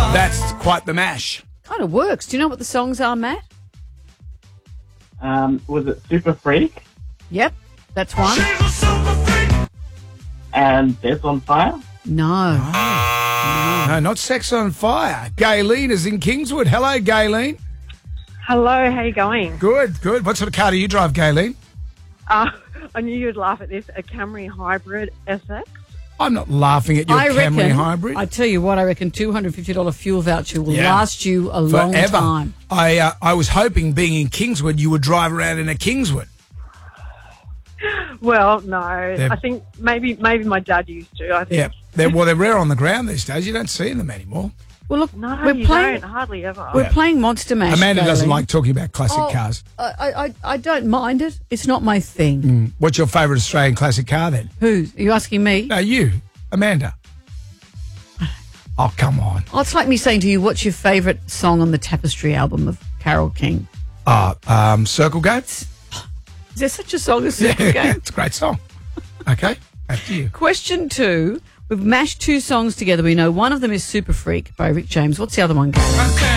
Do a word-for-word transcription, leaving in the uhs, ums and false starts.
That's quite the mash. Kind of works. Do you know what the songs are, Matt? Um, was it Super Freak Yep, that's one. and Death on Fire? No. No, not Sex on Fire. Gayleen is in Kingswood. Hello, Gayleen. Hello, how you going? Good, good. What sort of car do you drive, Gayleen? Uh, I knew you'd laugh at this. A Camry Hybrid S X. I'm not laughing at your I Camry reckon, Hybrid. I tell you what, I reckon two hundred fifty dollars fuel voucher will Yeah. last you a long Forever. time. I uh, I was hoping, being in Kingswood, you would drive around in a Kingswood. Well, no. They're- I think maybe maybe my dad used to. I think. Yeah, they're, well, they're rare on the ground these days. You don't see them anymore. Well, look, No, we're you playing. don't. Hardly ever. We're Yeah. playing Monster Mash. Amanda doesn't Gayleen. like talking about classic Oh, cars. I, I, I don't mind it. It's not my thing. What's your favourite Australian classic car then? Who? Are you asking me? No, you, Amanda. Oh, come on. Oh, it's like me saying to you, what's your favourite song on the Tapestry album of Carole King? Oh, um, Circle Gates. Is there such a song as Circle Game? It's a great song. Okay, after you. Question two. We've mashed two songs together. We know one of them is Super Freak by Rick James. What's the other one, Gary?